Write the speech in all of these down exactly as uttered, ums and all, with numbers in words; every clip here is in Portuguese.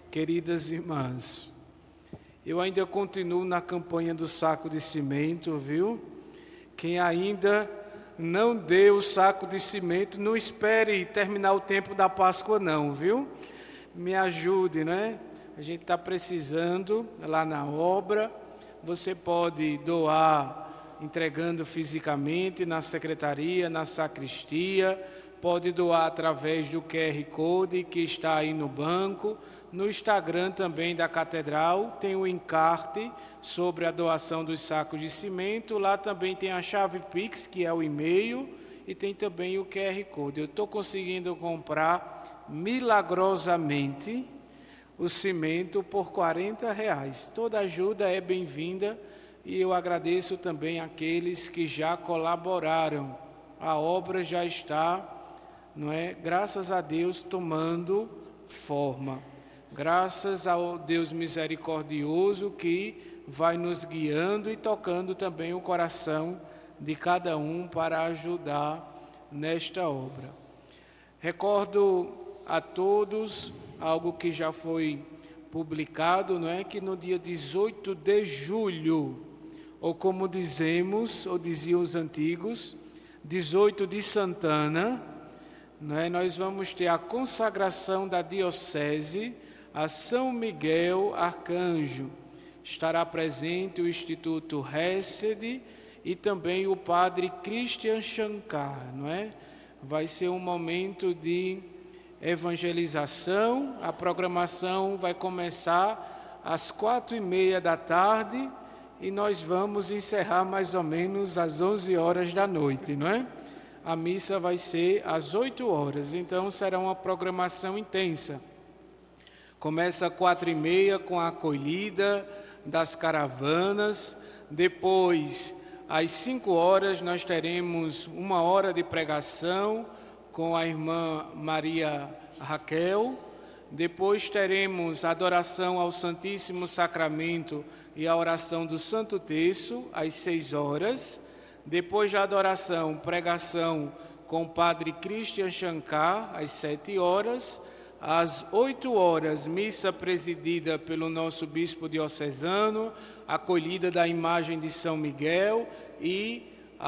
Queridas irmãs, eu ainda continuo na campanha do saco de cimento, viu? Quem ainda não deu o saco de cimento, não espere terminar o tempo da Páscoa não, viu? Me ajude, né? A gente está precisando lá na obra. Você pode doar entregando fisicamente na secretaria, na sacristia, pode doar através do Q R Code que está aí no banco. No Instagram também da Catedral tem o encarte sobre a doação dos sacos de cimento. Lá também tem a chave Pix, que é o e-mail, e tem também o Q R Code. Eu estou conseguindo comprar milagrosamente o cimento por quarenta reais. Toda ajuda é bem-vinda e eu agradeço também àqueles que já colaboraram. A obra já está, não é, graças a Deus, tomando forma. Graças ao Deus misericordioso que vai nos guiando e tocando também o coração de cada um para ajudar nesta obra. Recordo a todos algo que já foi publicado, não é, que no dia dezoito de julho, ou como dizemos, ou diziam os antigos, dezoito de Santana, não é, nós vamos ter a consagração da diocese a São Miguel Arcanjo. Estará presente o Instituto Hesed e também o Padre Christian Shankar, não é? Vai ser um momento de evangelização. A programação vai começar às quatro e meia da tarde e nós vamos encerrar mais ou menos às onze horas da noite, não é? A missa vai ser às oito horas, então será uma programação intensa. Começa às quatro e meia com a acolhida das caravanas. Depois, às cinco horas, nós teremos uma hora de pregação com a irmã Maria Raquel. Depois teremos adoração ao Santíssimo Sacramento e a oração do Santo Terço, às seis horas. Depois da adoração, pregação com o Padre Christian Shankar, às sete horas. Às oito horas, missa presidida pelo nosso bispo diocesano, acolhida da imagem de São Miguel e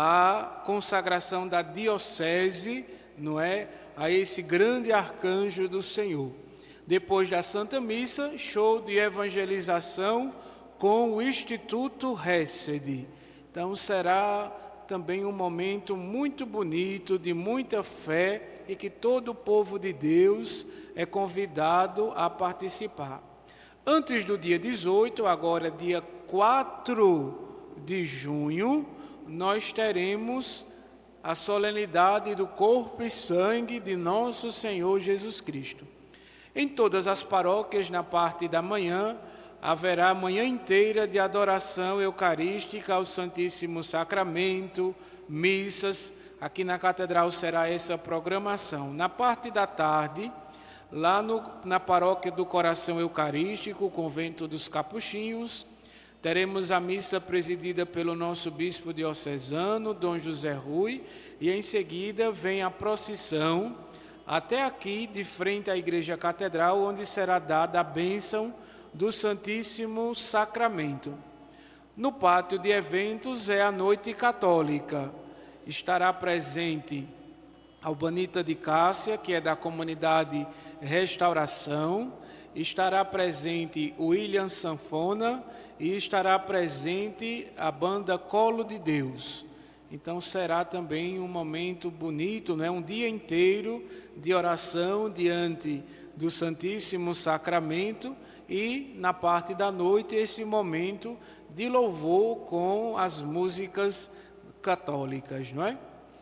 a consagração da diocese, não é, a esse grande arcanjo do Senhor. Depois da Santa Missa, show de evangelização com o Instituto Hesed. Então será também um momento muito bonito, de muita fé, e que todo o povo de Deus é convidado a participar. Antes do dia dezoito, agora dia quatro de junho, nós teremos a solenidade do corpo e sangue de nosso Senhor Jesus Cristo. Em todas as paróquias, na parte da manhã, haverá a manhã inteira de adoração eucarística ao Santíssimo Sacramento, missas. Aqui na Catedral será essa programação. Na parte da tarde, lá no, na Paróquia do Coração Eucarístico, Convento dos Capuchinhos, teremos a missa presidida pelo nosso bispo diocesano, Dom José Rui, e em seguida vem a procissão até aqui, de frente à Igreja Catedral, onde será dada a bênção do Santíssimo Sacramento. No pátio de eventos é a noite católica. Estará presente Albanita de Cássia, que é da comunidade Restauração, estará presente William Sanfona e estará presente a banda Colo de Deus. Então será também um momento bonito, né? Um dia inteiro de oração diante do Santíssimo Sacramento e na parte da noite esse momento de louvor com as músicas católicas, não é?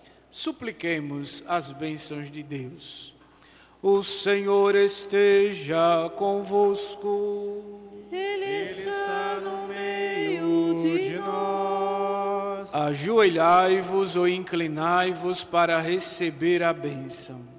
Supliquemos as bênçãos de Deus. O Senhor esteja convosco. Ele está no meio de nós. Ajoelhai-vos ou inclinai-vos para receber a bênção.